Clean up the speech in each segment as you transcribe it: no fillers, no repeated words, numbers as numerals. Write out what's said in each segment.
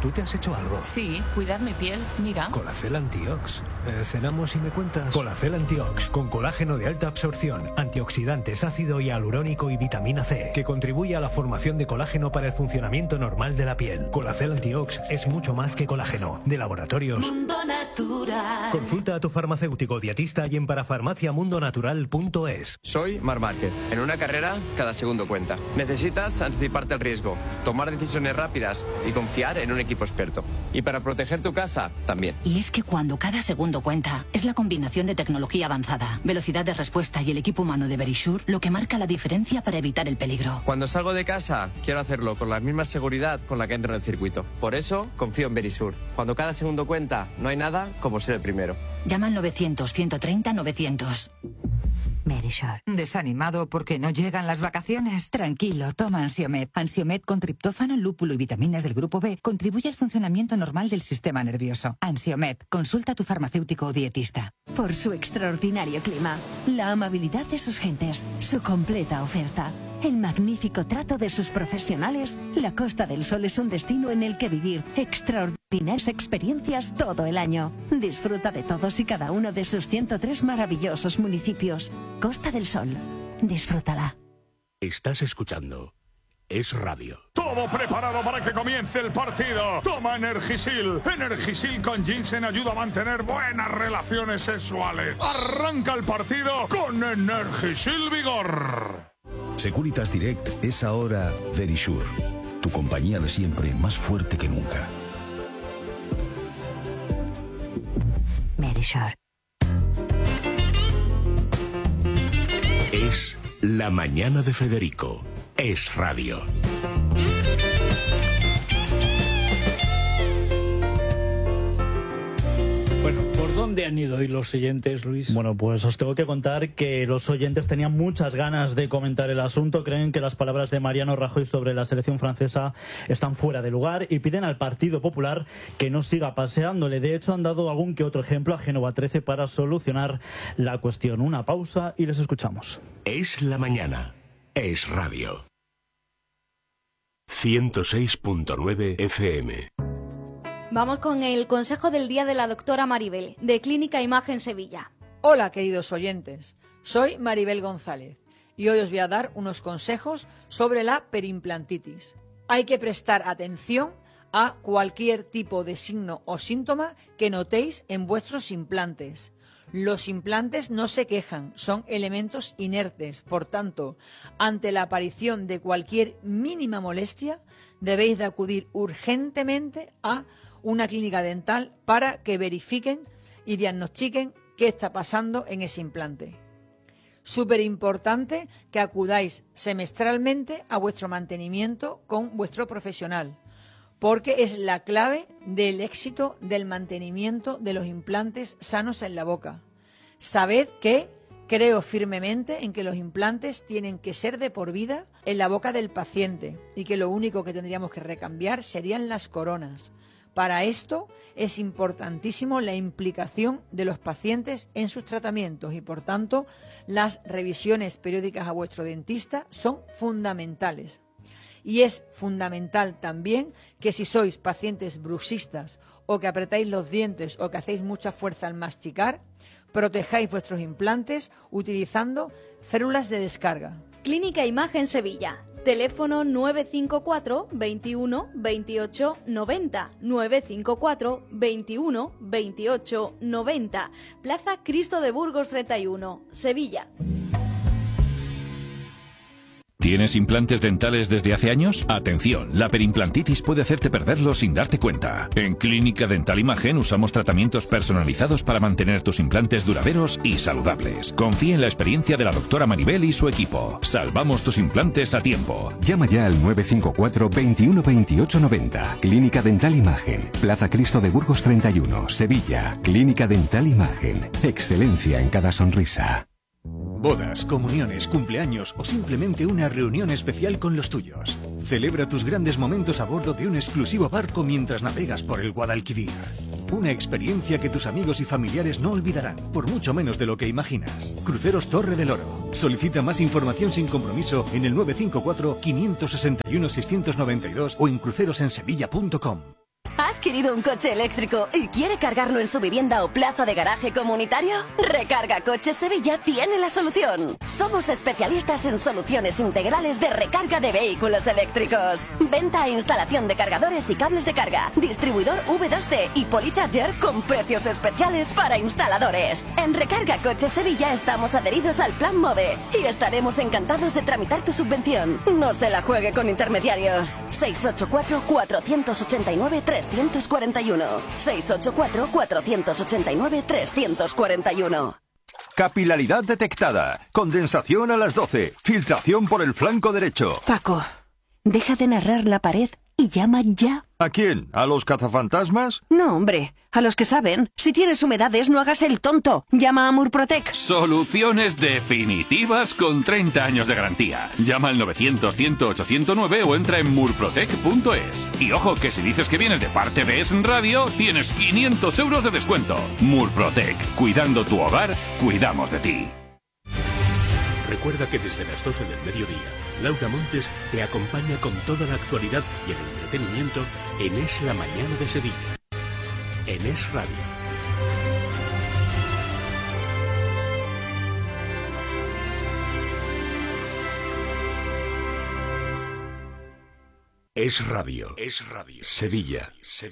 ¿tú te has hecho algo? Sí, cuidad mi piel, mira. Colacel Antiox. ¿Cenamos y me cuentas? Colacel Antiox, con colágeno de alta absorción, antioxidantes, ácido hialurónico y vitamina C, que contribuye a la formación de colágeno para el funcionamiento normal de la piel. Colacel Antiox es mucho más que colágeno. De Laboratorios Mundo Natural. Consulta a tu farmacéutico dietista y en parafarmaciamundonatural.es. Soy Marc Márquez. En una carrera, cada segundo cuenta. Necesitas anticiparte al riesgo, tomar decisiones rápidas y confiar en un equipo experto. Y para proteger tu casa, también. Y es que cuando cada segundo cuenta, es la combinación de tecnología avanzada, velocidad de respuesta y el equipo humano de Verisure lo que marca la diferencia para evitar el peligro. Cuando salgo de casa, quiero hacerlo con la misma seguridad con la que entro en el circuito. Por eso, confío en Verisure. Cuando cada segundo cuenta, no hay nada como ser el primero. Llama al 900-130-900. Verisure. ¿Desanimado porque no llegan las vacaciones? Tranquilo, toma Ansiomed. Ansiomed con triptófano, lúpulo y vitaminas del grupo B contribuye al funcionamiento normal del sistema nervioso. Ansiomed, consulta a tu farmacéutico o dietista. Por su extraordinario clima, la amabilidad de sus gentes, su completa oferta, el magnífico trato de sus profesionales, la Costa del Sol es un destino en el que vivir extraordinarias experiencias todo el año. Disfruta de todos y cada uno de sus 103 maravillosos municipios. Costa del Sol. Disfrútala. Estás escuchando Es Radio. Todo preparado para que comience el partido. Toma Energisil. Energisil con ginseng ayuda a mantener buenas relaciones sexuales. Arranca el partido con Energisil Vigor. Securitas Direct es ahora Verisure, tu compañía de siempre más fuerte que nunca. Verisure. Es La Mañana de Federico. Es Radio. Bueno, ¿por dónde han ido hoy los oyentes, Luis? Bueno, pues os tengo que contar que los oyentes tenían muchas ganas de comentar el asunto. Creen que las palabras de Mariano Rajoy sobre la selección francesa están fuera de lugar y piden al Partido Popular que no siga paseándole. De hecho, han dado algún que otro ejemplo a Génova 13 para solucionar la cuestión. Una pausa y les escuchamos. Es La Mañana. Es Radio. 106.9 FM. Vamos con el consejo del día de la doctora Maribel, de Clínica Imagen Sevilla. Hola, queridos oyentes. Soy Maribel González y hoy os voy a dar unos consejos sobre la perimplantitis. Hay que prestar atención a cualquier tipo de signo o síntoma que notéis en vuestros implantes. Los implantes no se quejan, son elementos inertes. Por tanto, ante la aparición de cualquier mínima molestia, debéis de acudir urgentemente a una clínica dental para que verifiquen y diagnostiquen qué está pasando en ese implante. Súper importante que acudáis semestralmente a vuestro mantenimiento con vuestro profesional, porque es la clave del éxito del mantenimiento de los implantes sanos en la boca. Sabed que creo firmemente en que los implantes tienen que ser de por vida en la boca del paciente y que lo único que tendríamos que recambiar serían las coronas. Para esto es importantísimo la implicación de los pacientes en sus tratamientos y, por tanto, las revisiones periódicas a vuestro dentista son fundamentales. Y es fundamental también que si sois pacientes bruxistas o que apretáis los dientes o que hacéis mucha fuerza al masticar, protejáis vuestros implantes utilizando células de descarga. Clínica Imagen Sevilla. Teléfono 954 21 28 90. 954 21 28 90. Plaza Cristo de Burgos 31, Sevilla. ¿Tienes implantes dentales desde hace años? Atención, la perimplantitis puede hacerte perderlos sin darte cuenta. En Clínica Dental Imagen usamos tratamientos personalizados para mantener tus implantes duraderos y saludables. Confía en la experiencia de la doctora Maribel y su equipo. Salvamos tus implantes a tiempo. Llama ya al 954 21 28 90. Clínica Dental Imagen. Plaza Cristo de Burgos 31, Sevilla. Clínica Dental Imagen. Excelencia en cada sonrisa. Bodas, comuniones, cumpleaños o simplemente una reunión especial con los tuyos. Celebra tus grandes momentos a bordo de un exclusivo barco mientras navegas por el Guadalquivir. Una experiencia que tus amigos y familiares no olvidarán, por mucho menos de lo que imaginas. Cruceros Torre del Oro. Solicita más información sin compromiso en el 954 561 692 o en crucerosensevilla.com. adquirido un coche eléctrico y quiere cargarlo en su vivienda o plaza de garaje comunitario? Recarga Coches Sevilla tiene la solución. Somos especialistas en soluciones integrales de recarga de vehículos eléctricos. Venta e instalación de cargadores y cables de carga. Distribuidor V2C y Polycharger con precios especiales para instaladores. En Recarga Coches Sevilla estamos adheridos al Plan MOVE y estaremos encantados de tramitar tu subvención. No se la juegue con intermediarios. 684-489-341. 684-489-341. Capilaridad detectada. Condensación a las 12. Filtración por el flanco derecho. Paco, deja de narrar la pared y llama ya. ¿A quién? ¿A los cazafantasmas? No, hombre, a los que saben. Si tienes humedades, no hagas el tonto. Llama a Murprotec. Soluciones definitivas con 30 años de garantía. Llama al 900-100-809 o entra en murprotec.es. Y ojo, que si dices que vienes de parte de Es Radio, tienes 500 euros de descuento. Murprotec. Cuidando tu hogar, cuidamos de ti. Recuerda que desde las 12 del mediodía, Laura Montes te acompaña con toda la actualidad y el entretenimiento en Es la Mañana de Sevilla. En Es Radio. Es Radio. Es Radio. Sevilla.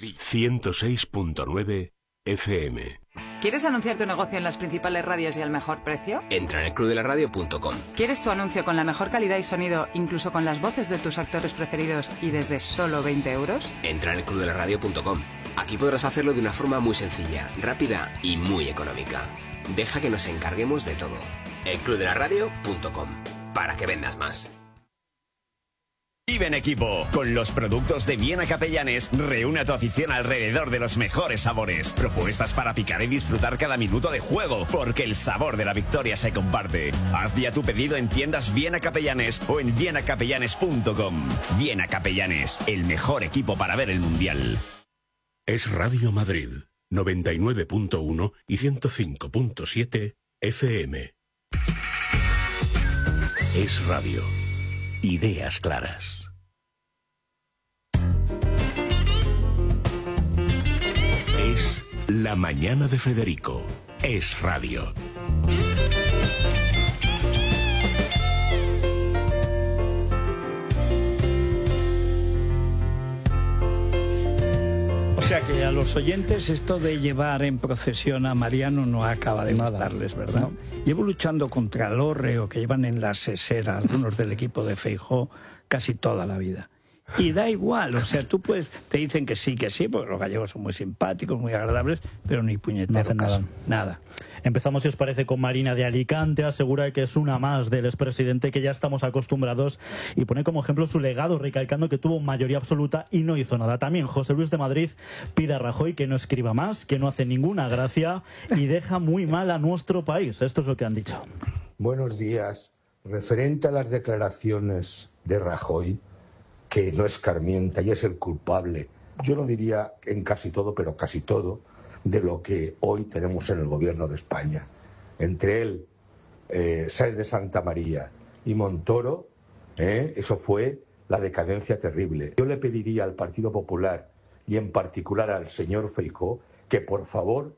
106.9 FM. ¿Quieres anunciar tu negocio en las principales radios y al mejor precio? Entra en elclubdelaradio.com. ¿Quieres tu anuncio con la mejor calidad y sonido, incluso con las voces de tus actores preferidos y desde solo 20 euros? Entra en elclubdelaradio.com. Aquí podrás hacerlo de una forma muy sencilla, rápida y muy económica. Deja que nos encarguemos de todo. elclubdelaradio.com. Para que vendas más. Vive en equipo. Con los productos de Viena Capellanes, reúne a tu afición alrededor de los mejores sabores. Propuestas para picar y disfrutar cada minuto de juego, porque el sabor de la victoria se comparte. Haz ya tu pedido en tiendas Viena Capellanes o en vienacapellanes.com. Viena Capellanes, el mejor equipo para ver el Mundial. Es Radio Madrid, 99.1 y 105.7 FM. Es Radio. Ideas claras. Es La Mañana de Federico. Es Radio. O sea que a los oyentes esto de llevar en procesión a Mariano no acaba de gustarles, ¿verdad? No. Llevo luchando contra el hórreo que llevan en la sesera algunos del equipo de Feijóo casi toda la vida. Y da igual, o sea, tú puedes, te dicen que sí, porque los gallegos son muy simpáticos, muy agradables, pero ni puñetero no caso, hacen nada. Empezamos, si os parece, con Marina de Alicante. Asegura que es una más del expresidente que ya estamos acostumbrados y pone como ejemplo su legado, recalcando que tuvo mayoría absoluta y no hizo nada. También José Luis de Madrid pide a Rajoy que no escriba más, que no hace ninguna gracia y deja muy mal a nuestro país. Esto es lo que han dicho. Buenos días. Referente a las declaraciones de Rajoy, que no escarmienta y es el culpable, yo no diría en casi todo, pero casi todo, de lo que hoy tenemos en el gobierno de España. Entre él, Sáenz de Santa María y Montoro, eso fue la decadencia terrible. Yo le pediría al Partido Popular y en particular al señor Feijóo que por favor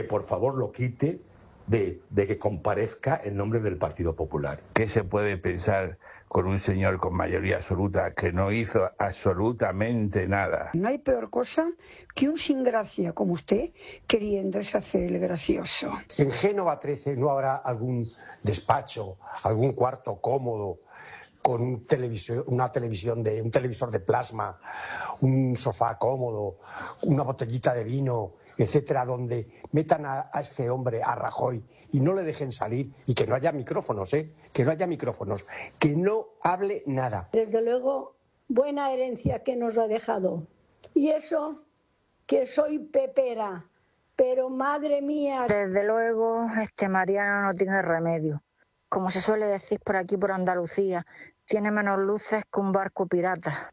lo quite de que comparezca en nombre del Partido Popular. ¿Qué se puede pensar con un señor con mayoría absoluta que no hizo absolutamente nada? No hay peor cosa que un sin gracia como usted queriéndose hacer el gracioso. En Génova 13 no habrá algún despacho, algún cuarto cómodo con un televisor de plasma, un sofá cómodo, una botellita de vino, etcétera, donde metan a este hombre, a Rajoy, y no le dejen salir, y que no haya micrófonos, que no haya micrófonos, que no hable nada. Desde luego, buena herencia que nos ha dejado. Y eso, que soy pepera, pero madre mía. Desde luego, Mariano no tiene remedio. Como se suele decir por aquí, por Andalucía, tiene menos luces que un barco pirata.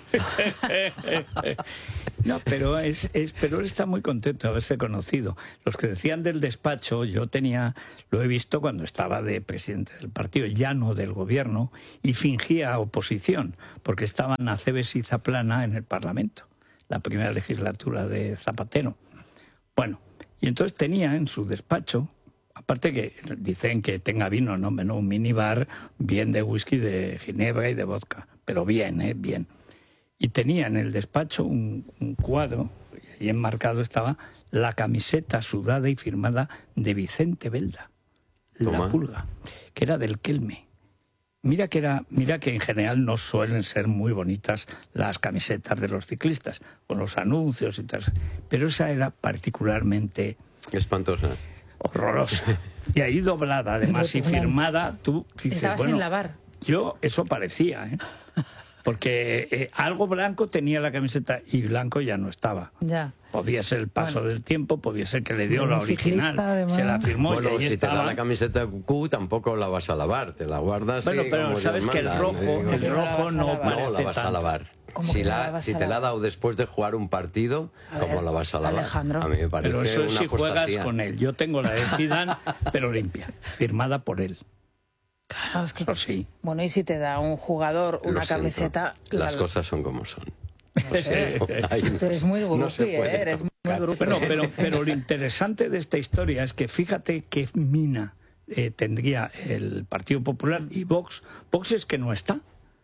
No, pero él está muy contento de haberse conocido. Los que decían del despacho, lo he visto cuando estaba de presidente del partido, ya no del gobierno, y fingía oposición, porque estaban Acebes y Zaplana en el Parlamento. la primera legislatura de Zapatero. Bueno, y entonces tenía en su despacho, aparte que dicen que tenga vino, no, un minibar bien de whisky, de ginebra y de vodka, pero bien, bien. Y tenía en el despacho un cuadro, y enmarcado estaba la camiseta sudada y firmada de Vicente Belda, la Pulga, que era del Kelme. Mira que en general no suelen ser muy bonitas las camisetas de los ciclistas, con los anuncios y tal, pero esa era particularmente espantosa, horrorosa. Y ahí doblada, además, y firmada, tú dices, estabas bueno, sin lavar. Yo, eso parecía, porque algo blanco tenía la camiseta y blanco ya no estaba. Ya. Podía ser el paso del tiempo, podía ser que le dio la original, además, se la firmó bueno, y ahí si estaba. te da la camiseta Q tampoco la vas a lavar, te la guardas. Bueno, pero como sabes que el rojo no la vas a lavar. Si te la ha dado después de jugar un partido, ¿cómo la vas a lavar? Alejandro. A mí me parece pero eso una si juegas apostasía. con él. Yo tengo la de Zidane, pero limpia, firmada por él. Claro, es que, eso sí. Bueno, y si te da un jugador una camiseta... Las cosas son como son. No sé. Tú eres muy grupi, eres muy grupi. Bueno, pero lo interesante de esta historia es que fíjate qué mina tendría el Partido Popular y Vox. Vox es que no está.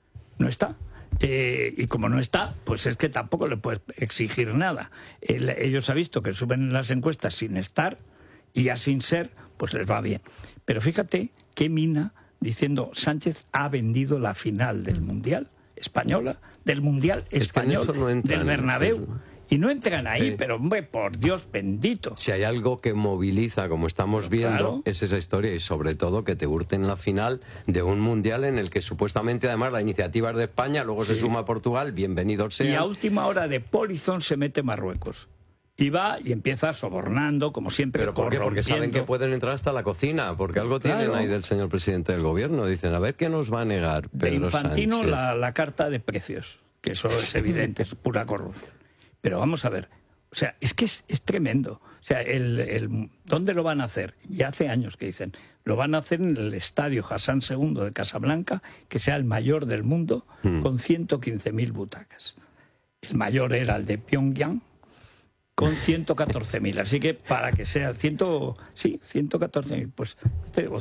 Y como no está, pues es que tampoco le puedes exigir nada. Ellos han visto que suben en las encuestas sin estar y ya sin ser, pues les va bien. Pero fíjate qué mina diciendo Sánchez ha vendido la final del Mundial española, del Mundial español, del Bernabéu. Y no entran ahí, pero hombre, por Dios bendito. Si hay algo que moviliza, como estamos viendo, es esa historia, y sobre todo que te hurten la final de un Mundial en el que supuestamente además la iniciativa es de España, luego se suma Portugal, bienvenido sea. Y a última hora de polizón se mete Marruecos. Y va y empieza sobornando, como siempre. ¿Pero por qué? Porque saben que pueden entrar hasta la cocina, porque algo tienen ahí del señor presidente del gobierno. Dicen, a ver qué nos va a negar Pedro de Infantino Sánchez. La carta de precios, que eso es evidente, es pura corrupción. Pero vamos a ver, o sea, es que es tremendo. O sea, ¿dónde lo van a hacer? Ya hace años que dicen, lo van a hacer en el estadio Hassan II de Casablanca, que sea el mayor del mundo, con 115.000 butacas. El mayor era el de Pyongyang, con 114.000. Así que para que sea 114.000, pues, o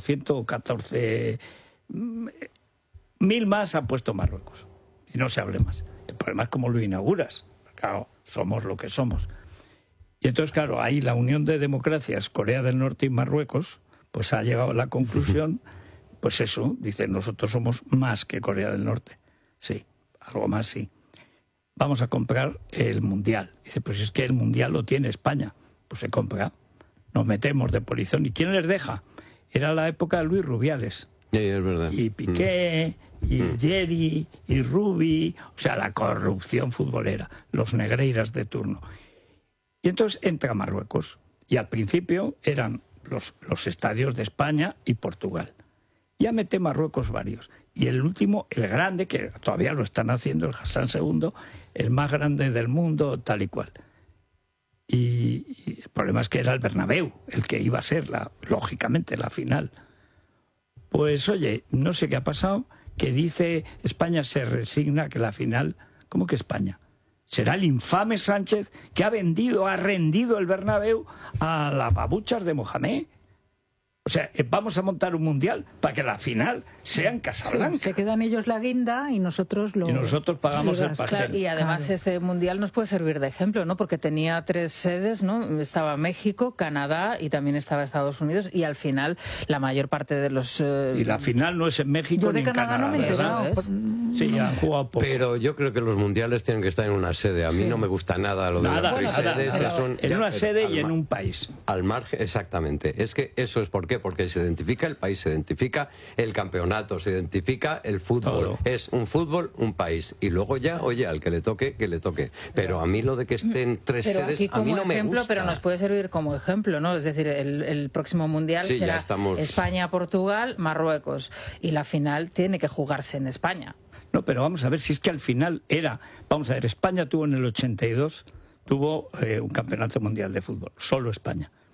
114.000 más ha puesto Marruecos. Y no se hable más. El problema es cómo lo inauguras. Claro, somos lo que somos. Y entonces, claro, ahí la Unión de Democracias, Corea del Norte y Marruecos, pues ha llegado a la conclusión, pues eso, dicen, nosotros somos más que Corea del Norte. Sí, algo más sí. Vamos a comprar el Mundial. Dice, pues es que el Mundial lo tiene España. Pues se compra. Nos metemos de polizón. ¿Y quién les deja? Era la época de Luis Rubiales. Sí, es verdad. Y Piqué, y Jerry, y Rubi, o sea, la corrupción futbolera, los negreiras de turno. Y entonces entra Marruecos. Y al principio eran los estadios de España y Portugal. Ya mete Marruecos varios. Y el último, el grande, que todavía lo están haciendo, el Hassan II, el más grande del mundo, tal y cual. Y el problema es que era el Bernabéu, el que iba a ser, lógicamente, la final. Pues oye, no sé qué ha pasado, que dice España se resigna que la final... ¿Cómo que España? Será el infame Sánchez que ha rendido el Bernabéu a las babuchas de Mohamed. O sea, vamos a montar un mundial para que la final sea en Casablanca. Sí, se quedan ellos la guinda y nosotros pagamos el pastel. Claro, y además este mundial nos puede servir de ejemplo, ¿no? Porque tenía 3 sedes, ¿no? Estaba México, Canadá y también estaba Estados Unidos, y al final la mayor parte de los... Y la final no es en México ni en Canadá. No me he enterado. Sí, han jugado poco. Pero yo creo que los mundiales tienen que estar en una sede. A mí no me gusta nada lo de las sedes. En una sede y en un país. Al margen, exactamente. Es que eso es por qué. Porque se identifica el país, se identifica el campeonato, se identifica el fútbol. Todo. Es un fútbol, un país. Y luego ya, oye, al que le toque, que le toque. Pero a mí lo de que estén 3 sedes, a mí no me gusta. Pero nos puede servir como ejemplo, ¿no? Es decir, el próximo mundial será España, Portugal, Marruecos. Y la final tiene que jugarse en España. No, pero vamos a ver si es que al final era... Vamos a ver, España tuvo en el 82, un campeonato mundial de fútbol. Solo España.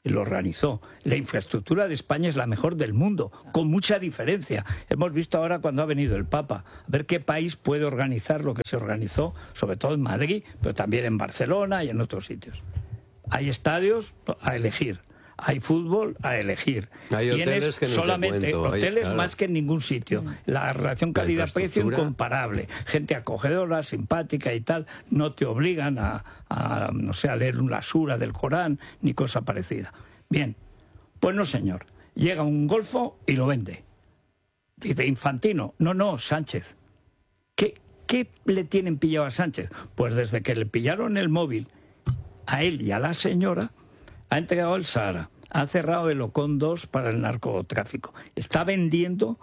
y lo organizó. La infraestructura de España es la mejor del mundo, con mucha diferencia. Hemos visto ahora cuando ha venido el Papa, a ver qué país puede organizar lo que se organizó, sobre todo en Madrid, pero también en Barcelona y en otros sitios. Hay estadios a elegir. Hay fútbol a elegir. Hay hoteles que no solamente te cuento. hoteles claro. más que en ningún sitio. La relación calidad-precio incomparable. Gente acogedora, simpática y tal. No te obligan a no sé, a leer una sura del Corán ni cosa parecida. Bien, pues no señor. Llega un golfo y lo vende. Dice Infantino. No, Sánchez. ¿Qué le tienen pillado a Sánchez? Pues desde que le pillaron el móvil a él y a la señora, ha entregado el Sahara, ha cerrado el Ocon 2 para el narcotráfico. Está vendiendo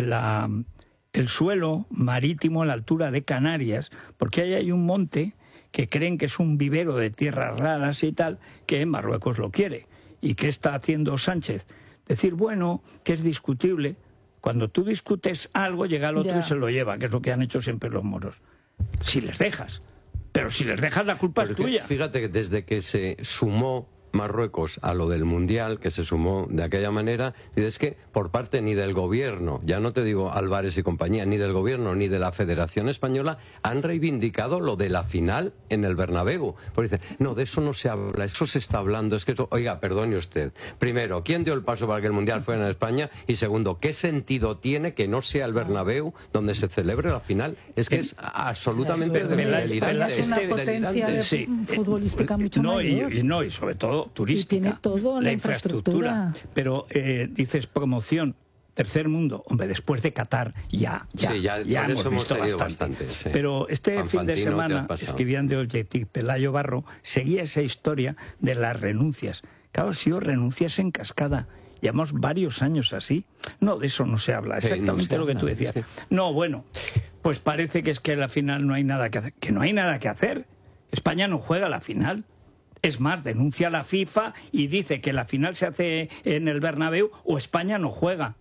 el suelo marítimo a la altura de Canarias, porque ahí hay un monte que creen que es un vivero de tierras raras y tal, que Marruecos lo quiere. ¿Y qué está haciendo Sánchez? Decir, bueno, que es discutible. Cuando tú discutes algo, llega el otro y se lo lleva, que es lo que han hecho siempre los moros. Si les dejas. Pero si les dejas, la culpa es tuya. Fíjate que desde que se sumó Marruecos a lo del Mundial, que se sumó de aquella manera, y es que por parte ni del gobierno, ya no te digo Álvarez y compañía, ni del gobierno ni de la Federación Española, han reivindicado lo de la final en el Bernabéu. Porque dicen, no, de eso no se habla, eso se está hablando, es que eso... Oiga, perdone usted, primero, ¿quién dio el paso para que el Mundial fuera en España? Y segundo, ¿qué sentido tiene que no sea el Bernabéu donde se celebre la final? Es que es absolutamente delirante. Es una potencia futbolística mucho mayor. Y sobre todo turística. Y tiene todo la infraestructura. Pero dices promoción, tercer mundo, hombre, después de Qatar ya hemos visto bastante. Sí. Pero fin de semana escribían de Objective Pelayo Barro, seguía esa historia de las renuncias. Claro, ha sido renuncias en cascada. Llevamos varios años así. No, de eso no se habla, exactamente lo que tú decías. No, bueno, pues parece que es que a la final no hay nada que hacer. Que no hay nada que hacer. España no juega la final. Es más, denuncia a la FIFA y dice que la final se hace en el Bernabéu o España no juega.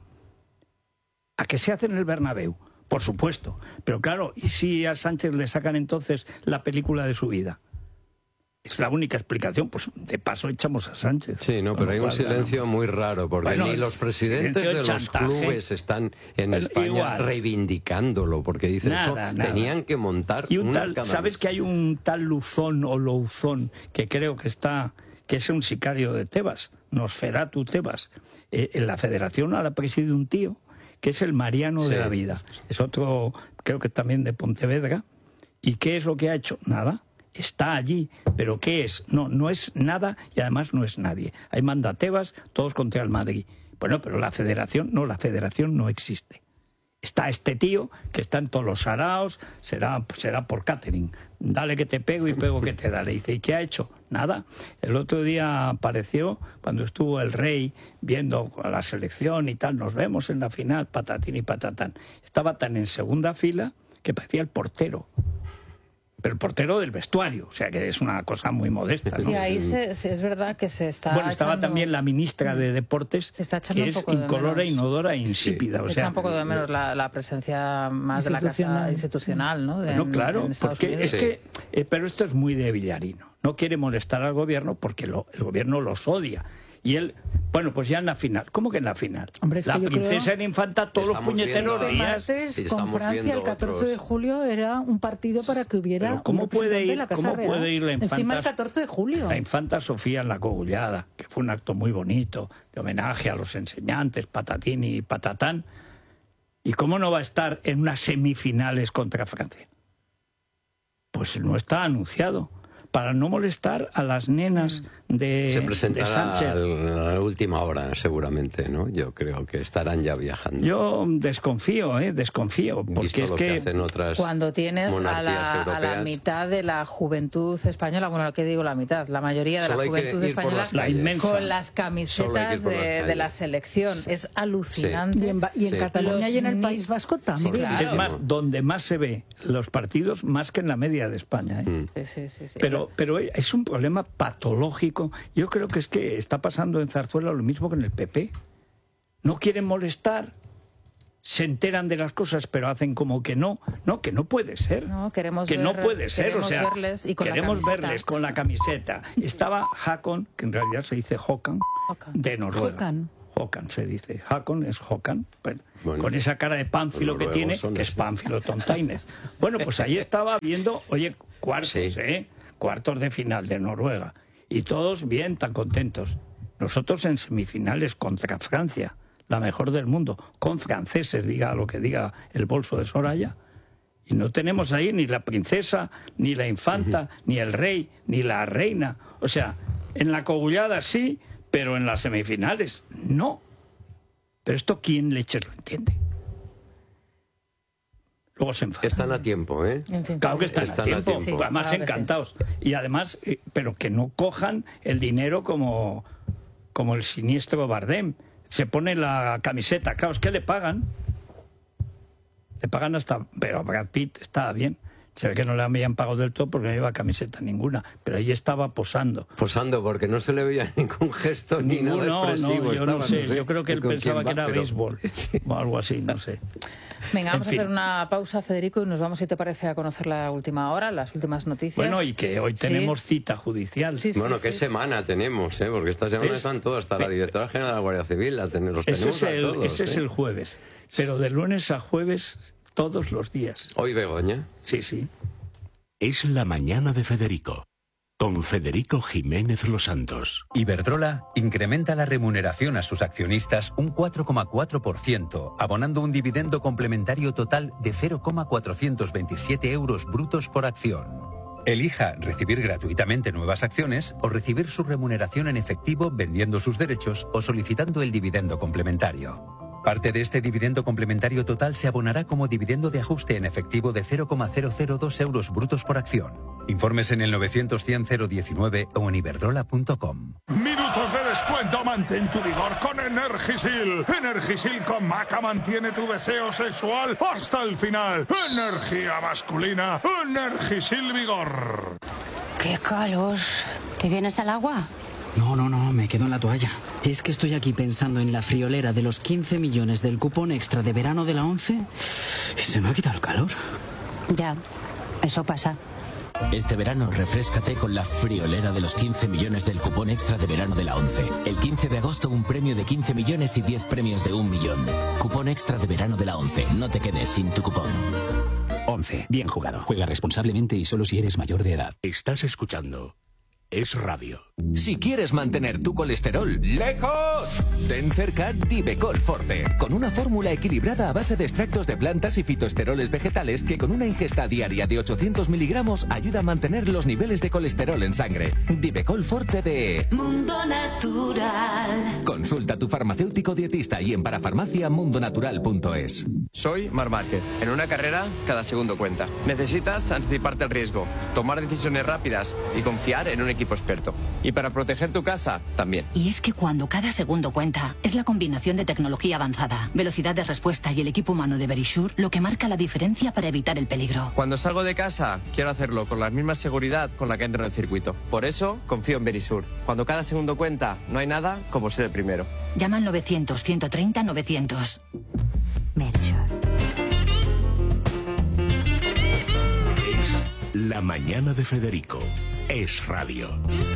¿A qué se hace en el Bernabéu? Por supuesto. Pero claro, ¿y si a Sánchez le sacan entonces la película de su vida? Es la única explicación, pues de paso echamos a Sánchez. Sí, no, pero hay un silencio muy raro, porque ni los presidentes de los clubes están en España reivindicándolo, porque dicen tenían que montar una cámara. ¿Sabes que hay un tal Luzón o Louzón que creo que es un sicario de Tebas, Nosferatu Tebas? En la federación ahora preside un tío que es el Mariano de la Vida. Es otro, creo que también de Pontevedra. ¿Y qué es lo que ha hecho? Nada. Está allí, pero ¿qué es? No es nada y además no es nadie. Ahí manda Tebas, todos contra el Madrid. Bueno, pero la federación no existe. Está este tío que está en todos los saraos, será por catering. Dale que te pego y pego que te da. Le dice, ¿y qué ha hecho? Nada. El otro día apareció cuando estuvo el rey viendo a la selección y tal, nos vemos en la final, patatín y patatán. Estaba tan en segunda fila que parecía el portero. Pero el portero del vestuario, o sea que es una cosa muy modesta, ¿no? Y ahí es verdad que se está estaba también la ministra de Deportes, que es incolora, inodora e insípida. O sea, echa un poco de menos la presencia más de la casa institucional, ¿no? Claro, en Estados porque Unidos. es que... pero esto es muy de Villarino. No quiere molestar al gobierno porque el gobierno los odia. Y él, bueno, pues ya en la final. ¿Cómo que en la final? Hombre, la princesa en infanta todos los puñeteros días. Con Francia, el 14 de julio era un partido para que hubiera pero ¿cómo puede ir la infanta? Encima el 14 de julio. La infanta Sofía en la Cogullada, que fue un acto muy bonito, de homenaje a los enseñantes, patatín y patatán. ¿Y cómo no va a estar en unas semifinales contra Francia? Pues no está anunciado. Para no molestar a las nenas de Se presentará Sánchez. a la última hora, seguramente, ¿no? Yo creo que estarán ya viajando. Yo desconfío, porque es que hacen otras cuando tienes a la mitad de la juventud española, bueno, ¿qué digo la mitad? La mayoría de la juventud española con las camisetas de la selección. Es alucinante. Sí. Y en Cataluña y en el País Vasco también. Sí, claro. Es más, donde más se ve los partidos, más que en la media de España. Sí. Pero es un problema patológico. Yo creo que es que está pasando en Zarzuela lo mismo que en el PP. No quieren molestar, se enteran de las cosas, pero hacen como que no. No, que no puede ser. No, queremos queremos verles con la camiseta. Estaba Hakon, que en realidad se dice Hokan, de Noruega. Håkan se dice. Håkon es Håkan. Bueno, con esa cara de pánfilo que tiene, que es Pánfilo Tontainez. Bueno, pues ahí estaba viendo, oye, cuartos de final de Noruega. Y todos bien, tan contentos. Nosotros en semifinales contra Francia, la mejor del mundo, con franceses, diga lo que diga el bolso de Soraya. Y no tenemos ahí ni la princesa, ni la infanta, ni el rey, ni la reina. O sea, en la cogullada sí, pero en las semifinales no. Pero esto, ¿quién leches lo entiende? Luego se enfadan. Están a tiempo, ¿eh? Claro que están a tiempo. Sí, además claro, encantados. Sí. Y además, pero que no cojan el dinero como el siniestro Bardem. Se pone la camiseta. Claro, es que le pagan. Le pagan hasta... Pero Brad Pitt estaba bien. Se ve que no le habían pagado del todo porque no lleva camiseta ninguna. Pero ahí estaba posando. Posando, porque no se le veía ningún gesto ni nada expresivo. No, yo no sé. Yo creo que él pensaba que era béisbol. Sí. O algo así, no sé. Venga, vamos a hacer una pausa, Federico, y nos vamos, si te parece, a conocer la última hora, las últimas noticias. Bueno, y que hoy tenemos cita judicial. Sí, bueno, ¿qué semana tenemos? Porque esta semana están todos, hasta la directora general de la Guardia Civil, los tenemos todos. Ese es el jueves. Pero de lunes a jueves... Todos los días. ¿Hoy Begoña? Sí, sí. Es la mañana de Federico, con Federico Jiménez Los Santos. Iberdrola incrementa la remuneración a sus accionistas un 4,4%, abonando un dividendo complementario total de 0,427 euros brutos por acción. Elija recibir gratuitamente nuevas acciones o recibir su remuneración en efectivo vendiendo sus derechos o solicitando el dividendo complementario. Parte de este dividendo complementario total se abonará como dividendo de ajuste en efectivo de 0,002 euros brutos por acción. Informes en el 900-100-019 o en iberdrola.com. Minutos de descuento, mantén tu vigor con Energisil. Energisil con Maca mantiene tu deseo sexual hasta el final. Energía masculina, Energisil Vigor. ¡Qué calor! ¿Te vienes al agua? No, me quedo en la toalla. Es que estoy aquí pensando en la friolera de los 15 millones del cupón extra de verano de la 11 y se me ha quitado el calor. Ya, eso pasa. Este verano refréscate con la friolera de los 15 millones del cupón extra de verano de la 11. El 15 de agosto un premio de 15 millones y 10 premios de 1 millón. Cupón extra de verano de la 11. No te quedes sin tu cupón. 11. Bien jugado. Juega responsablemente y solo si eres mayor de edad. Estás escuchando Es Radio. Si quieres mantener tu colesterol lejos, ten cerca Divecol Forte, con una fórmula equilibrada a base de extractos de plantas y fitoesteroles vegetales que con una ingesta diaria de 800 miligramos ayuda a mantener los niveles de colesterol en sangre. Divecol Forte de Mundo Natural. Consulta a tu farmacéutico dietista y en parafarmaciamundonatural.es. Soy Marc Márquez. En una carrera, cada segundo cuenta. Necesitas anticiparte al riesgo, tomar decisiones rápidas y confiar en un equipo experto. Y para proteger tu casa, también. Y es que cuando cada segundo cuenta, es la combinación de tecnología avanzada, velocidad de respuesta y el equipo humano de Verisure lo que marca la diferencia para evitar el peligro. Cuando salgo de casa, quiero hacerlo con la misma seguridad con la que entro en el circuito. Por eso, confío en Verisure. Cuando cada segundo cuenta, no hay nada como ser el primero. Llama al 900-130-900. Verisure. Es la mañana de Federico. Es Radio.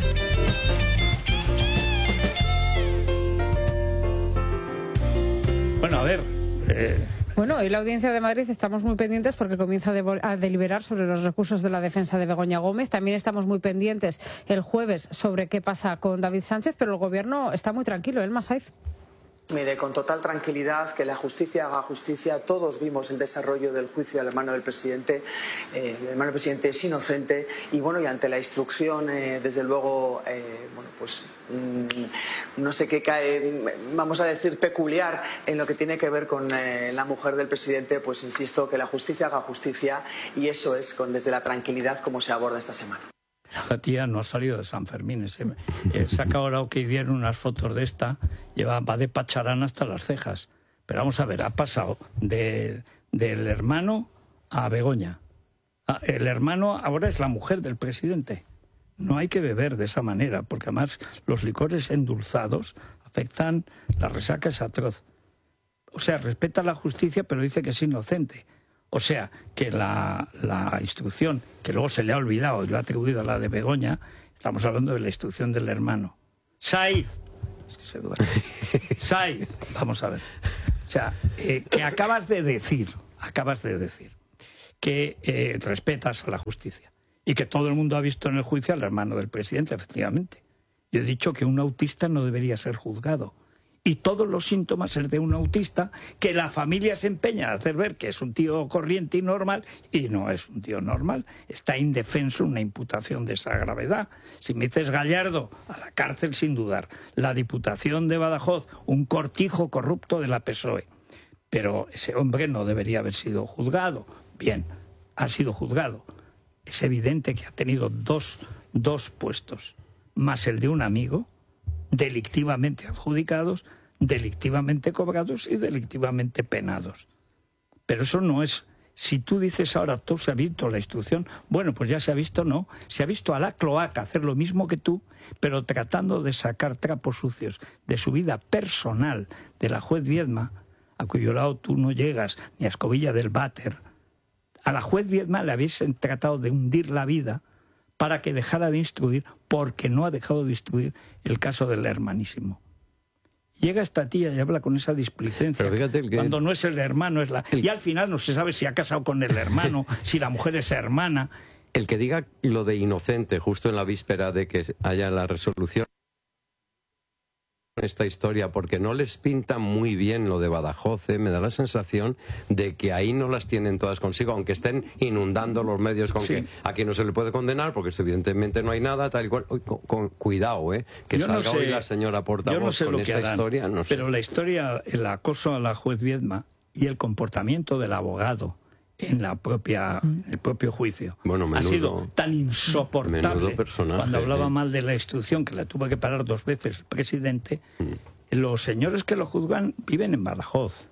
Bueno, a ver... Bueno, hoy la Audiencia de Madrid estamos muy pendientes porque comienza a deliberar sobre los recursos de la defensa de Begoña Gómez. También estamos muy pendientes el jueves sobre qué pasa con David Sánchez, pero el Gobierno está muy tranquilo. Elma Saiz. Mire, con total tranquilidad, que la justicia haga justicia. Todos vimos el desarrollo del juicio al hermano del presidente. El hermano del presidente es inocente y bueno, y ante la instrucción, desde luego, bueno, pues no sé qué cae, vamos a decir, peculiar en lo que tiene que ver con la mujer del presidente, pues insisto, que la justicia haga justicia y eso es desde la tranquilidad como se aborda esta semana. Esta tía no ha salido de San Fermín. Saca ahora que dieron unas fotos de esta, va de pacharán hasta las cejas. Pero vamos a ver, ha pasado del hermano a Begoña. El hermano ahora es la mujer del presidente. No hay que beber de esa manera, porque además los licores endulzados afectan, la resaca es atroz. O sea, respeta la justicia, pero dice que es inocente. O sea, que la instrucción, que luego se le ha olvidado y lo ha atribuido a la de Begoña, estamos hablando de la instrucción del hermano. Saiz, es que se duerme. Saiz, vamos a ver. O sea, que acabas de decir que respetas a la justicia y que todo el mundo ha visto en el juicio al hermano del presidente, efectivamente. Yo he dicho que un autista no debería ser juzgado. Y todos los síntomas es de un autista que la familia se empeña a hacer ver que es un tío corriente y normal, y no es un tío normal. Está indefenso una imputación de esa gravedad. Si me dices Gallardo, a la cárcel sin dudar. La Diputación de Badajoz, un cortijo corrupto de la PSOE. Pero ese hombre no debería haber sido juzgado. Bien, ha sido juzgado. Es evidente que ha tenido dos puestos, más el de un amigo, delictivamente adjudicados, delictivamente cobrados y delictivamente penados. Pero eso no es... Si tú dices ahora, tú se ha visto la instrucción, bueno, pues ya se ha visto, no. Se ha visto a la cloaca hacer lo mismo que tú, pero tratando de sacar trapos sucios de su vida personal, de la juez Viedma, a cuyo lado tú no llegas, ni a escobilla del váter. A la juez Viedma le habéis tratado de hundir la vida para que dejara de instruir, porque no ha dejado de instruir el caso del hermanísimo. Llega esta tía y habla con esa displicencia, cuando no es el hermano, es la... Y al final no se sabe si ha casado con el hermano, si la mujer es hermana. El que diga lo de inocente justo en la víspera de que haya la resolución esta historia, porque no les pinta muy bien lo de Badajoz, me da la sensación de que ahí no las tienen todas consigo, aunque estén inundando los medios con que aquí no se le puede condenar porque evidentemente no hay nada, tal y cual. Cuidado, que salga hoy la señora portavoz con esta historia, no sé. Pero la historia, el acoso a la juez Viedma y el comportamiento del abogado en el propio juicio ha sido tan insoportable. Cuando hablaba mal de la instrucción, que la tuvo que parar 2 veces el presidente, los señores que lo juzgan viven en Badajoz.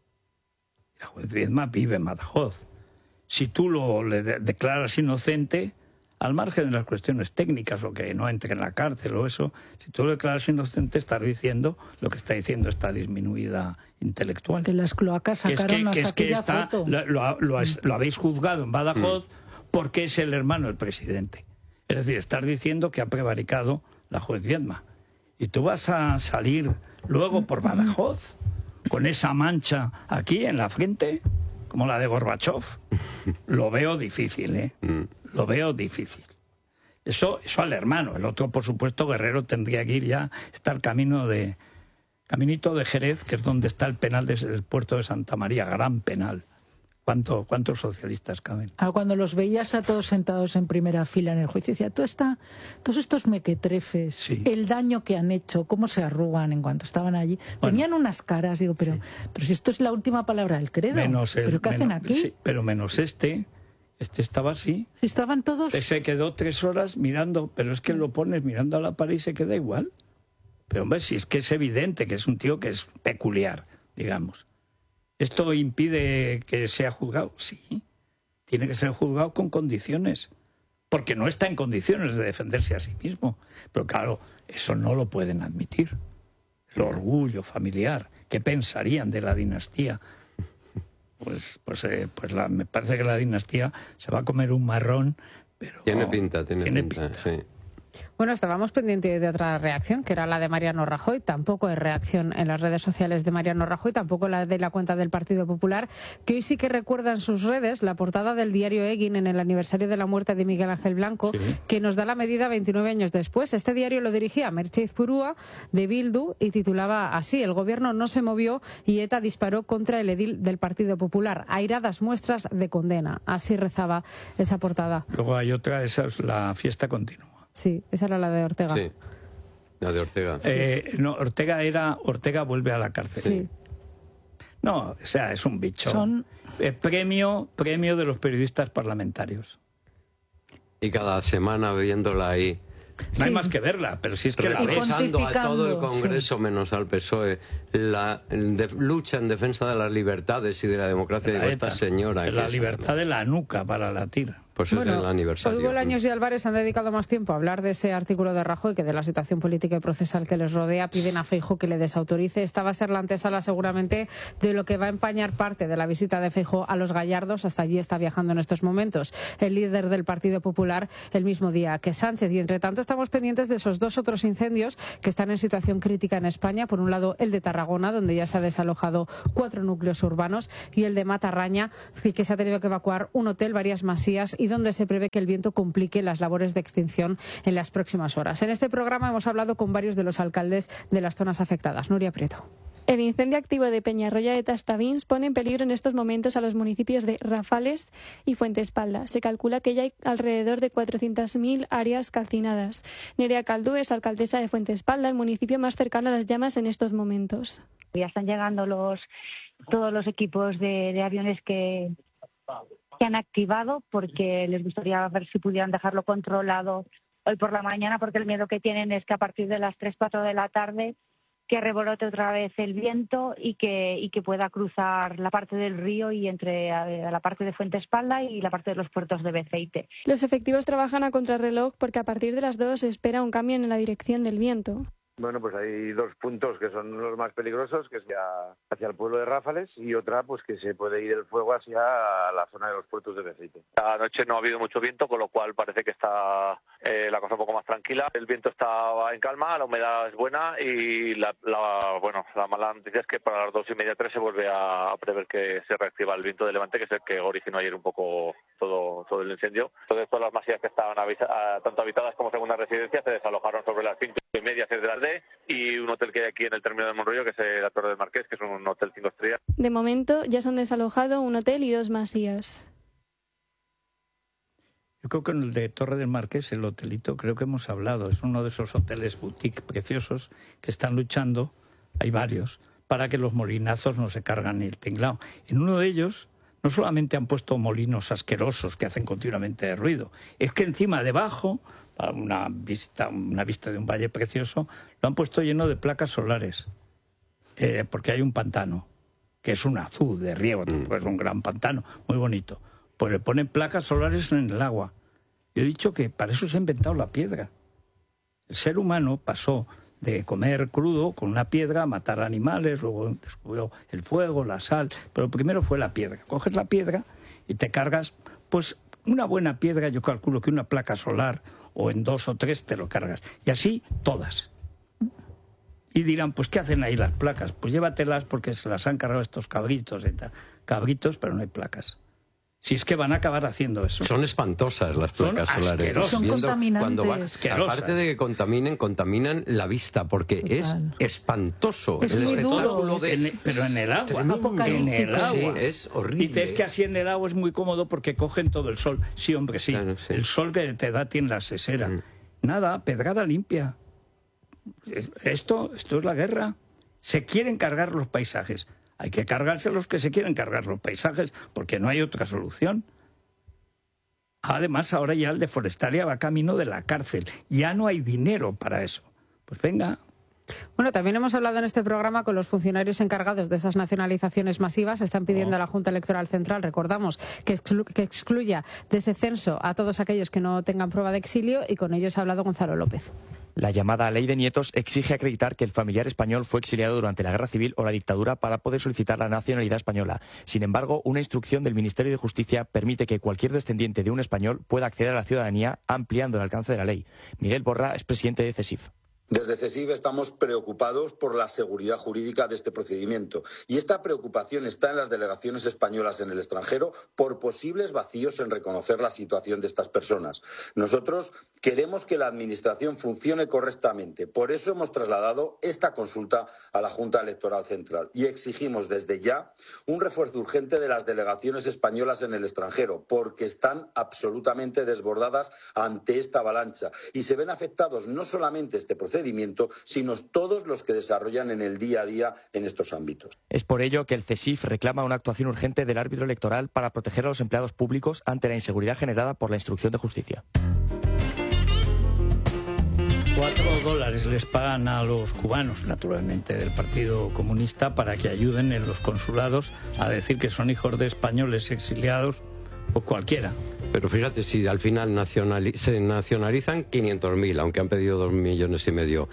La juez Viedma vive en Badajoz. Si tú le declaras inocente, al margen de las cuestiones técnicas o que no entre en la cárcel o eso, si tú lo declaras inocente, estás diciendo lo que está diciendo esta disminuida intelectual. De las cloacas sacaron hasta aquella foto. Lo habéis juzgado en Badajoz porque es el hermano del presidente. Es decir, estás diciendo que ha prevaricado la juez Viedma. Y tú vas a salir luego por Badajoz con esa mancha aquí en la frente, como la de Gorbachov. Lo veo difícil, Lo veo difícil. Eso al hermano. El otro, por supuesto, Guerrero tendría que ir ya, está el caminito de Jerez, que es donde está el penal del puerto de Santa María, gran penal. ¿Cuántos socialistas caben? Cuando los veías a todos sentados en primera fila en el juicio, decía, todos estos mequetrefes, el daño que han hecho, cómo se arrugan en cuanto estaban allí. Tenían unas caras, digo, pero si esto es la última palabra del credo, ¿pero qué hacen aquí? Sí, pero menos este estaba así. Si estaban todos... Se quedó 3 horas mirando, pero es que lo pones mirando a la pared y se queda igual. Pero hombre, si es que es evidente que es un tío que es peculiar, digamos. ¿Esto impide que sea juzgado? Sí. Tiene que ser juzgado con condiciones. Porque no está en condiciones de defenderse a sí mismo. Pero claro, eso no lo pueden admitir. El orgullo familiar. ¿Qué pensarían de la dinastía? Me parece que la dinastía se va a comer un marrón, pero... Tiene pinta. Sí. Bueno, estábamos pendientes de otra reacción, que era la de Mariano Rajoy. Tampoco hay reacción en las redes sociales de Mariano Rajoy, tampoco la de la cuenta del Partido Popular, que hoy sí que recuerda en sus redes la portada del diario Egin en el aniversario de la muerte de Miguel Ángel Blanco, que nos da la medida 29 años después. Este diario lo dirigía Merche Izpurúa, de Bildu, y titulaba así: el gobierno no se movió y ETA disparó contra el edil del Partido Popular. Airadas muestras de condena. Así rezaba esa portada. Luego hay otra, esa es la fiesta continua. Sí, esa era la de Ortega. Sí, la de Ortega. No, Ortega vuelve a la cárcel. Sí. No, o sea, es un bicho. Premio de los periodistas parlamentarios. Y cada semana viéndola ahí. No hay más que verla, pero si es que la ves. Repasando a todo el Congreso, menos al PSOE, la lucha en defensa de las libertades y de la democracia de esta señora. La libertad de la nuca para latir. Pues es el aniversario. Hoy Bolaños y Álvarez han dedicado más tiempo a hablar de ese artículo de Rajoy que de la situación política y procesal que les rodea. Piden a Feijóo que le desautorice. Esta va a ser la antesala seguramente de lo que va a empañar parte de la visita de Feijóo a Los Gallardos. Hasta allí está viajando en estos momentos el líder del Partido Popular el mismo día que Sánchez. Y entre tanto estamos pendientes de esos 2 otros incendios que están en situación crítica en España. Por un lado el de Tarragona, donde ya se ha desalojado 4 núcleos urbanos, y el de Matarraña, que se ha tenido que evacuar un hotel, varias masías, y donde se prevé que el viento complique las labores de extinción en las próximas horas. En este programa hemos hablado con varios de los alcaldes de las zonas afectadas. Nuria Prieto. El incendio activo de Peñarroya de Tastavins pone en peligro en estos momentos a los municipios de Rafales y Fuentespalda. Se calcula que ya hay alrededor de 400.000 áreas calcinadas. Nerea Caldú es alcaldesa de Fuentespalda, el municipio más cercano a las llamas en estos momentos. Ya están llegando todos los equipos de aviones que han activado, porque les gustaría ver si pudieran dejarlo controlado hoy por la mañana, porque el miedo que tienen es que a partir de las 3-4 de la tarde que rebrote otra vez el viento y que pueda cruzar la parte del río y entre la parte de Fuentespalda y la parte de los puertos de Beceite. Los efectivos trabajan a contrarreloj porque a partir de las 2 se espera un cambio en la dirección del viento. Bueno, pues hay 2 puntos que son los más peligrosos, que es hacia el pueblo de Ráfales, y otra pues que se puede ir el fuego hacia la zona de los puertos de Beceite. Anoche no ha habido mucho viento, con lo cual parece que está la cosa un poco más tranquila. El viento está en calma, la humedad es buena y la mala noticia es que para las 2:30, 3 se vuelve a prever que se reactiva el viento de levante, que es el que originó ayer un poco todo el incendio. Entonces todas las masías que estaban tanto habitadas como segundas residencias se desalojaron sobre las 5:30, 6 de la tarde, y un hotel que hay aquí en el término de Monroyo, que es la Torre del Marqués, que es un hotel 5 estrellas. De momento ya se han desalojado un hotel y 2 masías. Yo creo que en el de Torre del Marqués, el hotelito, creo que hemos hablado, es uno de esos hoteles boutique preciosos que están luchando, hay varios, para que los molinazos no se cargan el tinglao. En uno de ellos no solamente han puesto molinos asquerosos que hacen continuamente de ruido, es que encima, debajo, para una vista de un valle precioso, lo han puesto lleno de placas solares, porque hay un pantano, que es un azul de riego, es un gran pantano, muy bonito. Pues le ponen placas solares en el agua. Yo he dicho que para eso se ha inventado la piedra. El ser humano pasó de comer crudo con una piedra a matar animales, luego descubrió el fuego, la sal, pero primero fue la piedra. Coges la piedra y te cargas, pues una buena piedra, yo calculo que una placa solar, o en 2 o 3 te lo cargas. Y así todas. Y dirán, pues ¿qué hacen ahí las placas? Pues llévatelas porque se las han cargado estos cabritos y tal. Cabritos, pero no hay placas. Si es que van a acabar haciendo eso. Son espantosas las placas solares. Son contaminantes. Aparte de que contaminan la vista, porque total. Es espantoso. Es el espectáculo pero en el agua. En el agua. Sí, es horrible. Dices que así en el agua es muy cómodo porque cogen todo el sol. Sí, hombre, sí. Claro, sí. El sol que te da tiene la sesera. Nada, pedrada limpia. Esto es la guerra. Se quieren cargar los paisajes. Hay que cargarse los que se quieren cargar los paisajes, porque no hay otra solución. Además, ahora ya el de Forestalia va camino de la cárcel. Ya no hay dinero para eso. Pues venga. Bueno, también hemos hablado en este programa con los funcionarios encargados de esas nacionalizaciones masivas. Están pidiendo a la Junta Electoral Central, recordamos, que excluya de ese censo a todos aquellos que no tengan prueba de exilio, y con ellos ha hablado Gonzalo López. La llamada Ley de Nietos exige acreditar que el familiar español fue exiliado durante la Guerra Civil o la dictadura para poder solicitar la nacionalidad española. Sin embargo, una instrucción del Ministerio de Justicia permite que cualquier descendiente de un español pueda acceder a la ciudadanía, ampliando el alcance de la ley. Miguel Borra es presidente de CESIF. Desde CESIF estamos preocupados por la seguridad jurídica de este procedimiento, y esta preocupación está en las delegaciones españolas en el extranjero por posibles vacíos en reconocer la situación de estas personas. Nosotros queremos que la Administración funcione correctamente, por eso hemos trasladado esta consulta a la Junta Electoral Central y exigimos desde ya un refuerzo urgente de las delegaciones españolas en el extranjero, porque están absolutamente desbordadas ante esta avalancha y se ven afectados no solamente este procedimiento, sino todos los que desarrollan en el día a día en estos ámbitos. Es por ello que el CESIF reclama una actuación urgente del árbitro electoral para proteger a los empleados públicos ante la inseguridad generada por la instrucción de justicia. $4 les pagan a los cubanos, naturalmente, del Partido Comunista, para que ayuden en los consulados a decir que son hijos de españoles exiliados, o cualquiera. Pero fíjate, si al final se nacionalizan 500.000, aunque han pedido 2,5 millones.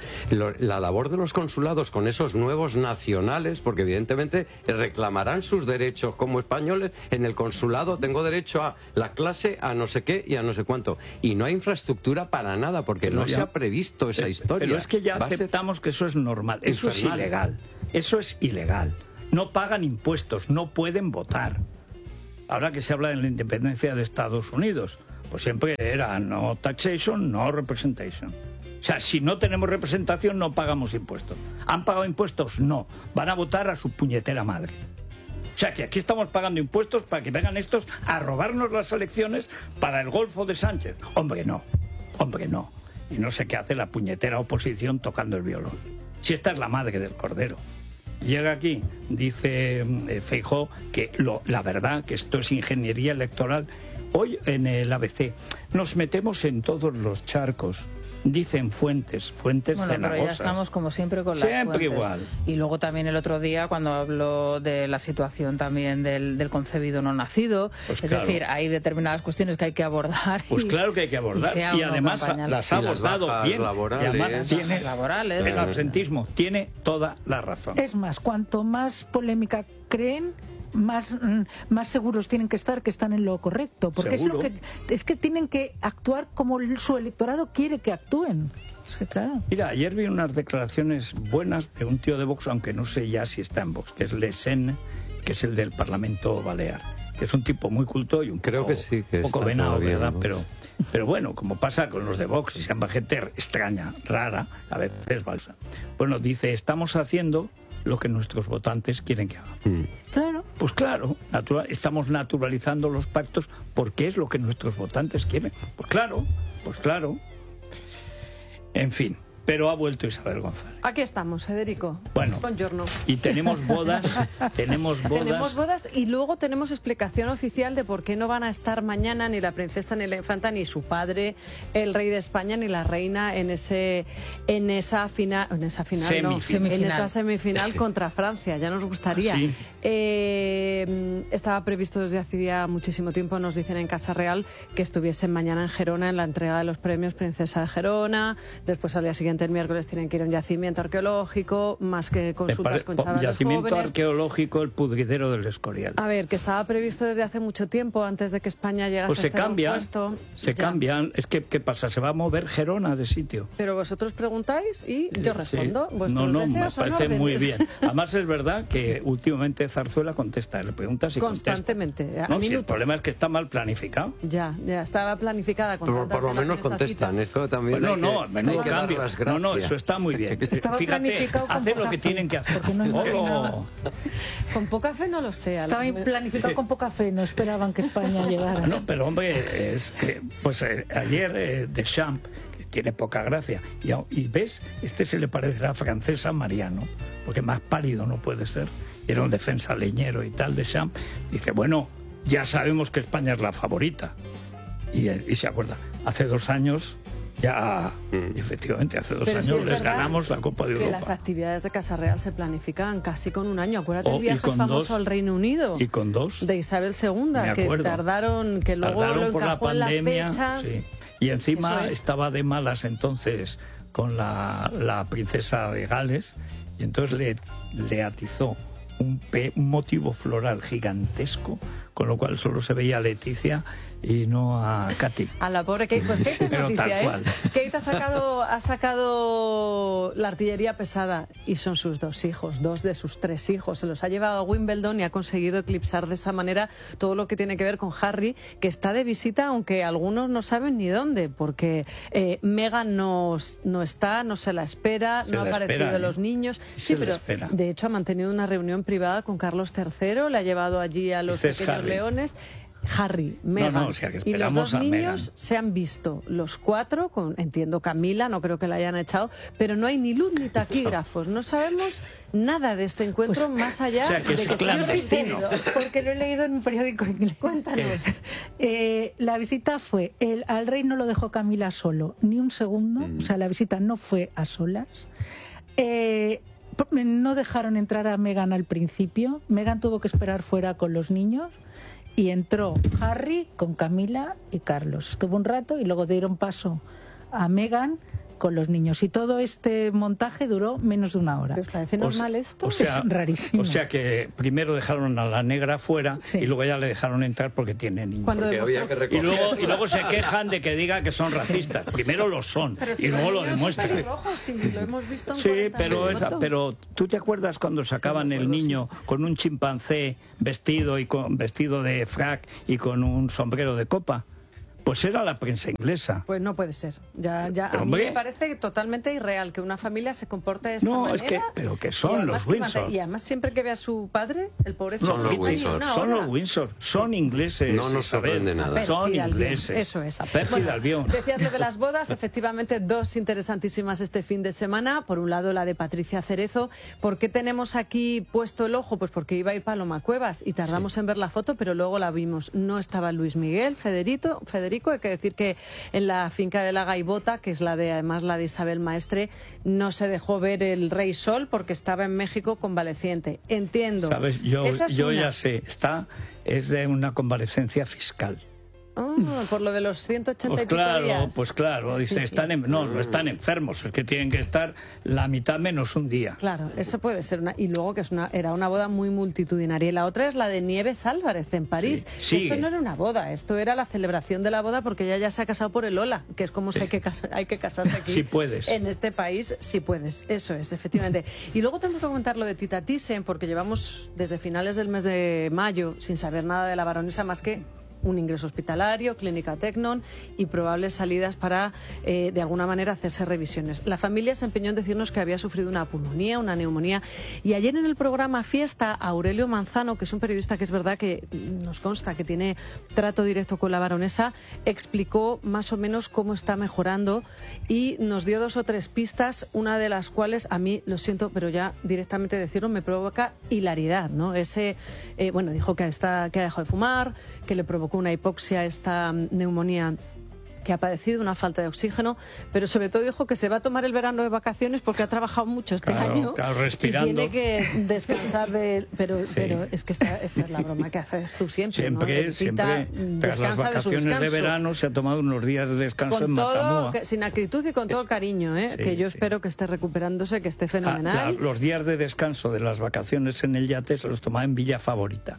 La labor de los consulados con esos nuevos nacionales, porque evidentemente reclamarán sus derechos como españoles. En el consulado tengo derecho a la clase, a no sé qué y a no sé cuánto. Y no hay infraestructura para nada, porque no se ha previsto esa historia. Pero es que ya aceptamos que eso es normal. Eso es ilegal. Eso es ilegal. No pagan impuestos, no pueden votar. Ahora que se habla de la independencia de Estados Unidos, pues siempre era no taxation, no representation. O sea, si no tenemos representación, no pagamos impuestos. ¿Han pagado impuestos? No. Van a votar a su puñetera madre. O sea, que aquí estamos pagando impuestos para que vengan estos a robarnos las elecciones para el golfo de Sánchez. Hombre, no. Hombre, no. Y no sé qué hace la puñetera oposición tocando el violón. Si esta es la madre del cordero. Llega aquí, dice Feijóo, que la verdad, que esto es ingeniería electoral. Hoy en el ABC nos metemos en todos los charcos. Dicen fuentes bueno, cenagosas. pero ya estamos como siempre con las siempre fuentes. Igual. Y luego también el otro día cuando habló de la situación también del concebido no nacido, pues es decir, hay determinadas cuestiones que hay que abordar. Pues claro que hay que abordar. Y además las ha abordado bien. Laborales. Y además tiene laborales. El absentismo tiene toda la razón. Es más, cuanto más polémica creen, más seguros tienen que están en lo correcto, porque es que tienen que actuar como su electorado quiere que actúen. Es que, claro. Mira, ayer vi unas declaraciones buenas de un tío de Vox, aunque no sé ya si está en Vox, que es Le Sen, que es el del Parlamento Balear, que es un tipo muy culto y un poco venado, ¿verdad? ¿No? Pero bueno, como pasa con los de Vox, y se llama gente extraña, rara, a veces falsa. Bueno, dice, estamos haciendo lo que nuestros votantes quieren que hagan. Claro. Pues claro, estamos naturalizando los pactos porque es lo que nuestros votantes quieren. Pues claro. En fin, pero ha vuelto Isabel González. Aquí estamos, Federico. Bueno, buongiorno. Y tenemos bodas. Tenemos bodas y luego tenemos explicación oficial de por qué no van a estar mañana ni la princesa ni la infanta ni su padre, el rey de España ni la reina en esa semifinal contra Francia. Ya nos gustaría. Sí. Estaba previsto desde hacía muchísimo tiempo, nos dicen en Casa Real, que estuviesen mañana en Gerona en la entrega de los premios Princesa de Gerona. Después al día siguiente, el miércoles, tienen que ir a un yacimiento arqueológico, más que consultas con chavales yacimiento jóvenes. Arqueológico, el pudridero del Escorial. A ver, que estaba previsto desde hace mucho tiempo, antes de que España llegase pues a este puesto. Se cambian. Es que, ¿qué pasa? Se va a mover Gerona de sitio. Pero vosotros preguntáis y yo respondo. Sí. No, me parece muy bien. Además es verdad que últimamente Zarzuela contesta, le pregunta si constantemente. Contesta. No, si el problema es que está mal planificado. Ya estaba planificada con por lo menos contestan, eso también. Bueno, menudo cambio. No, eso está muy bien. Fíjate, hacer lo que tienen que hacer. Con poca fe no lo sé. Estaba planificado con poca fe, no esperaban que España llegara. No, pero hombre, es que pues ayer Deschamps, que tiene poca gracia, y ves, se le parecerá francés a Mariano, porque más pálido no puede ser. Era un defensa leñero y tal, Deschamps. Dice, bueno, ya sabemos que España es la favorita. Y se acuerda, hace 2 años... Ya, efectivamente, hace 2 años les ganamos la Copa de Europa. Que las actividades de Casa Real se planifican casi con 1 año. Acuérdate el viaje famoso al Reino Unido. Y con 2. De Isabel II, que tardaron, que luego lo encajó en la fecha. Sí. Y encima estaba de malas entonces con la princesa de Gales, y entonces le atizó un motivo floral gigantesco, con lo cual solo se veía a Leticia y no a Katy. A la pobre Kate. Pues Kate es noticia, Kate ha sacado la artillería pesada y son sus 2 hijos, 2 de sus 3 hijos. Se los ha llevado a Wimbledon y ha conseguido eclipsar de esa manera todo lo que tiene que ver con Harry, que está de visita, aunque algunos no saben ni dónde, porque Meghan no está, no se la espera, no ha aparecido los niños. Sí, pero de hecho ha mantenido una reunión privada con Carlos III, le ha llevado allí a los pequeños leones. Harry, Meghan y los 2 niños se han visto los 4, entiendo Camila, no creo que la hayan echado, pero no hay ni luz ni taquígrafos, no sabemos nada de este encuentro más allá de que clandestino. Porque lo he leído en un periódico inglés. Cuéntanos. La visita fue, al rey no lo dejó Camila solo, ni un segundo, o sea, la visita no fue a solas. No dejaron entrar a Meghan al principio, Meghan tuvo que esperar fuera con los niños. y entró Harry con Camila y Carlos. Estuvo un rato y luego dieron paso a Meghan con los niños. Y todo este montaje duró menos de una hora. ¿Os parece normal esto? O sea, es rarísimo. O sea que primero dejaron a la negra fuera y luego ya le dejaron entrar porque tiene niños. Y luego se quejan de que diga que son racistas. Primero lo son y luego lo demuestran. Lo hemos visto en Sí, pero ¿tú te acuerdas cuando sacaban el niño con un chimpancé vestido de frac y con un sombrero de copa? Pues era la prensa inglesa. Pues no puede ser. A mí me parece totalmente irreal que una familia se comporte de esta manera. Es que, pero que son los Windsor. Y además siempre que ve a su padre, el pobrecito... Son los Windsor, son ingleses. No nos sorprende nada. Son ingleses. Eso es. Pérfida Albión. Decías lo de las bodas, efectivamente dos interesantísimas este fin de semana. Por un lado la de Patricia Cerezo. ¿Por qué tenemos aquí puesto el ojo? Pues porque iba a ir Paloma Cuevas y tardamos en ver la foto, pero luego la vimos. No estaba Luis Miguel, Federico, hay que decir que en la finca de la Gaivota, que es además la de Isabel Maestre, no se dejó ver el Rey Sol porque estaba en México convaleciente. Entiendo. Sabes, yo ya sé, es de una convalecencia fiscal. Por lo de los 180 días. Pues claro, dice, no están enfermos, es que tienen que estar la mitad menos un día. Claro, eso puede ser y luego que era una boda muy multitudinaria. Y la otra es la de Nieves Álvarez en París. Sí, esto no era una boda, esto era la celebración de la boda porque ella ya se ha casado por el Ola, que es como si hay que casarse aquí. Sí puedes. En este país sí puedes, eso es, efectivamente. Y luego tenemos que comentar lo de Tita Thyssen, porque llevamos desde finales del mes de mayo sin saber nada de la baronesa más que un ingreso hospitalario, clínica Tecnon y probables salidas para, de alguna manera, hacerse revisiones. La familia se empeñó en decirnos que había sufrido una pulmonía, una neumonía. Y ayer en el programa Fiesta, Aurelio Manzano, que es un periodista que es verdad que nos consta que tiene trato directo con la baronesa, explicó más o menos cómo está mejorando y nos dio 2 o 3 pistas, una de las cuales a mí, lo siento, pero ya directamente decirlo, me provoca hilaridad, ¿no? Dijo que ha dejado de fumar, que le provocó una hipoxia, esta neumonía que ha padecido, una falta de oxígeno, pero sobre todo dijo que se va a tomar el verano de vacaciones porque ha trabajado mucho este año respirando. Y tiene que descansar pero es que esta es la broma que haces tú siempre, ¿no? Siempre tras las vacaciones de verano se ha tomado unos días de descanso en Matamua. Sin acritud y con todo el cariño, que yo espero que esté recuperándose, que esté fenomenal. Los días de descanso de las vacaciones en el yate se los tomaba en Villa Favorita.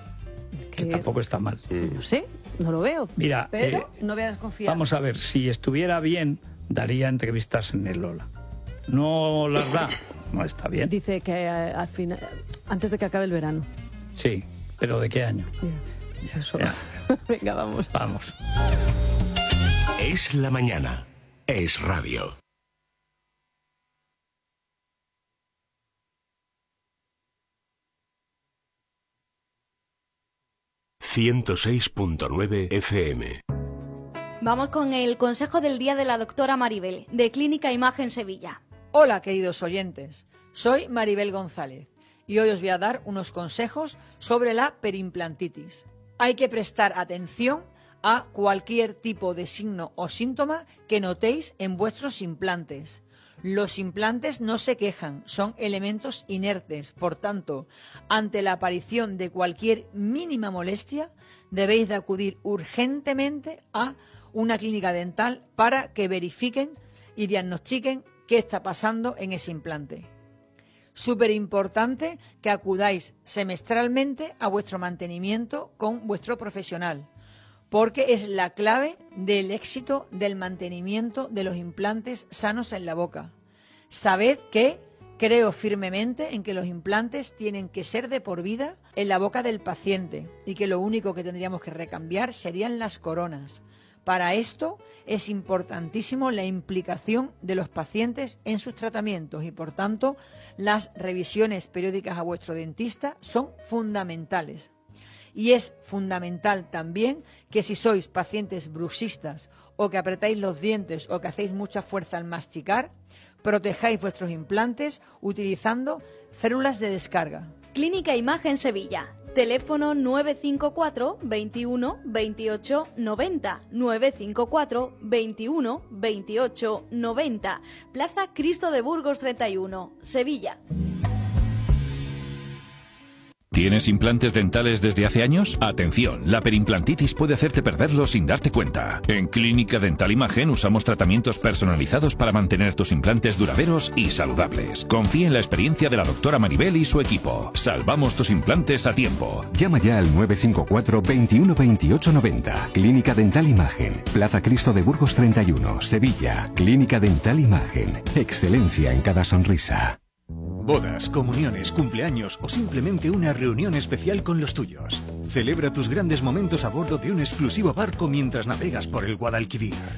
Que tampoco está mal. No sé, no lo veo. Mira, pero no voy a desconfiar. Vamos a ver, si estuviera bien, daría entrevistas en el Lola. No las da, no está bien. Dice que al final, antes de que acabe el verano. Sí, pero ¿de qué año? Ya. Venga, vamos. Vamos. Es la mañana. Es radio. ...106.9 FM. Vamos con el consejo del día de la doctora Maribel, de Clínica Imagen Sevilla. Hola, queridos oyentes. Soy Maribel González y hoy os voy a dar unos consejos sobre la perimplantitis. Hay que prestar atención a cualquier tipo de signo o síntoma que notéis en vuestros implantes. Los implantes no se quejan, son elementos inertes. Por tanto, ante la aparición de cualquier mínima molestia, debéis de acudir urgentemente a una clínica dental para que verifiquen y diagnostiquen qué está pasando en ese implante. Súper importante que acudáis semestralmente a vuestro mantenimiento con vuestro profesional, porque es la clave del éxito del mantenimiento de los implantes sanos en la boca. Sabed que creo firmemente en que los implantes tienen que ser de por vida en la boca del paciente y que lo único que tendríamos que recambiar serían las coronas. Para esto es importantísimo la implicación de los pacientes en sus tratamientos y, por tanto, las revisiones periódicas a vuestro dentista son fundamentales. Y es fundamental también que si sois pacientes bruxistas o que apretáis los dientes o que hacéis mucha fuerza al masticar, protejáis vuestros implantes utilizando células de descarga. Clínica Imagen Sevilla. Teléfono 954 21 28 90. 954 21 28 90. Plaza Cristo de Burgos 31, Sevilla. ¿Tienes implantes dentales desde hace años? Atención, la perimplantitis puede hacerte perderlos sin darte cuenta. En Clínica Dental Imagen usamos tratamientos personalizados para mantener tus implantes duraderos y saludables. Confía en la experiencia de la doctora Maribel y su equipo. Salvamos tus implantes a tiempo. Llama ya al 954 21 28 90. Clínica Dental Imagen, Plaza Cristo de Burgos 31, Sevilla. Clínica Dental Imagen, excelencia en cada sonrisa. Bodas, comuniones, cumpleaños o simplemente una reunión especial con los tuyos. Celebra tus grandes momentos a bordo de un exclusivo barco mientras navegas por el Guadalquivir.